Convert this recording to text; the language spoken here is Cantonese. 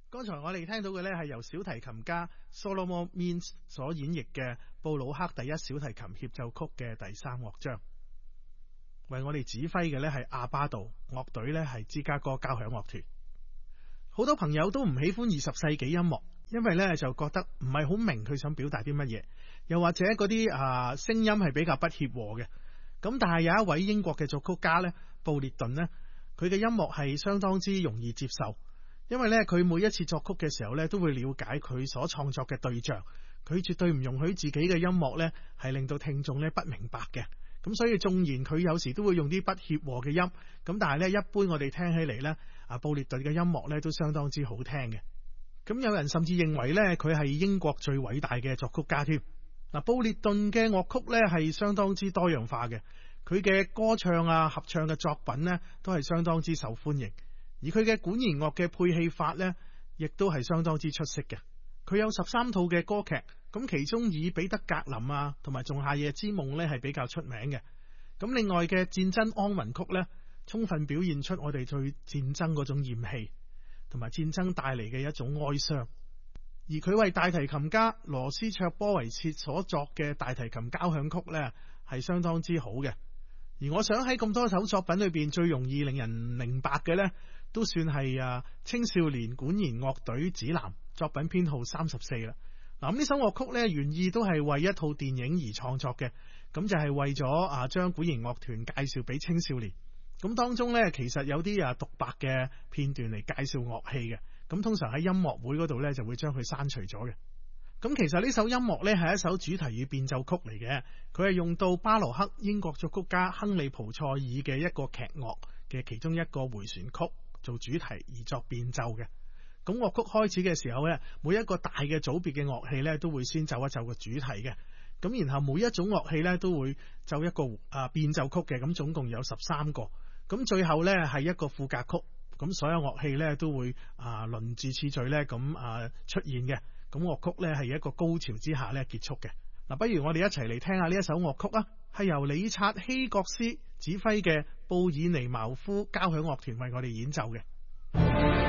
剛才我哋聽到嘅呢係由小提琴家 Solomon Mintz 所演繹嘅布魯克第一小提琴協奏曲嘅第3樂章，為我哋指揮嘅呢係阿巴杜，樂隊呢係芝加哥交響樂團。好多朋友都唔喜歡20世紀音樂，因為呢就覺得唔係好明佢想表達啲乜嘢，又或者嗰啲聲音係比較不協和嘅。咁但係有一位英國嘅作曲家呢，布列頓呢，佢嘅音樂係相當之容易接受。因為咧，佢每一次作曲嘅時候咧，都會了解佢所創作嘅對象，佢絕對唔容許自己嘅音樂咧係令到聽眾咧不明白嘅。咁所以縱然佢有時都會用啲不協和嘅音，咁但係咧一般我哋聽起嚟咧，布列頓嘅音樂咧都相當之好聽嘅。咁有人甚至認為咧佢係英國最偉大嘅作曲家添。嗱，布列頓嘅樂曲咧係相當之多樣化嘅，佢嘅歌唱合唱嘅作品咧都係相當之受歡迎。而佢嘅管弦樂嘅配器法呢，亦都係相當之出色嘅。佢有13套嘅歌劇，咁其中以彼得格林同埋仲夏夜之夢呢係比較出名嘅。咁另外嘅戰爭安魂曲呢，充分表現出我哋對戰爭嗰種厭棄，同埋戰爭帶嚟嘅一種哀傷。而佢為大提琴家羅斯卓波維切所作嘅大提琴交響曲呢，係相當之好嘅。而我想喺咁多首作品裏邊，最容易令人明白嘅呢，都算係青少年管弦樂隊指南作品編號34啦。嗱，咁呢首樂曲呢，原意都係為一套電影而創作嘅，咁就係為咗將管弦樂團介紹俾青少年。咁當中呢，其實有啲獨白嘅片段嚟介紹樂器嘅，咁通常喺音樂會嗰度呢，就會將佢刪除咗嘅。咁其實呢首音樂呢，係一首主題與變奏曲嚟嘅，佢係用到巴洛克英國作曲家亨利蒲塞爾嘅一個劇樂嘅其中一個回旋曲做主題而作變奏嘅。咁樂曲開始嘅時候呢，每一個大嘅組別嘅樂器呢，都會先奏一奏個主題嘅，咁然後每一種樂器呢，都會奏一個變奏曲嘅，咁總共有13個，咁最後呢，係一個賦格曲，咁所有樂器呢，都會輪住次序呢咁出現嘅。咁樂曲呢係一個高潮之下呢結束嘅。嗱，不如我哋一齊嚟聽下呢一首樂曲啊，係由理察希各斯指揮嘅布爾尼茅夫交響樂團為我哋演奏嘅。